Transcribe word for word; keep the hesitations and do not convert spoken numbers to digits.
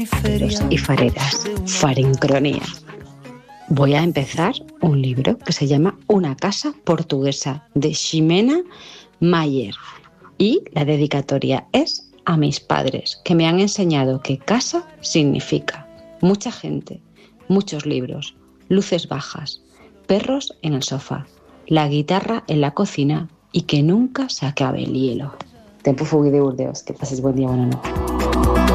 Fareros y fareras, Farincronía. Voy a empezar un libro que se llama Una casa portuguesa, de Ximena Mayer, y la dedicatoria es a mis padres, que me han enseñado que casa significa mucha gente, muchos libros, luces bajas, perros en el sofá, la guitarra en la cocina y que nunca se acabe el hielo. Tempo Fugui de Burdeos, que pases buen día, buena noche.